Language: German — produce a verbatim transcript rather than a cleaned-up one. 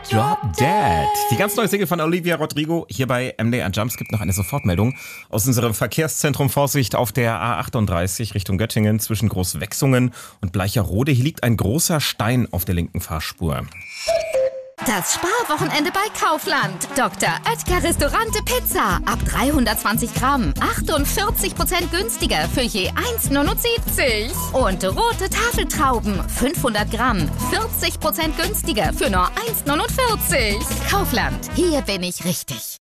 Drop Dead. Die ganz neue Single von Olivia Rodrigo hier bei M D R Jump. Es gibt noch eine Sofortmeldung aus unserem Verkehrszentrum. Vorsicht auf der A achtunddreißig Richtung Göttingen zwischen Großwechsungen und Bleicherode. Hier liegt ein großer Stein auf der linken Fahrspur. Das Sparwochenende bei Kaufland. Doktor Oetker Restaurante Pizza. Ab dreihundertzwanzig Gramm. achtundvierzig Prozent günstiger für je eins Komma neunundsiebzig. Und rote Tafeltrauben. fünfhundert Gramm. vierzig Prozent günstiger für nur eins Komma neunundvierzig. Kaufland. Hier bin ich richtig.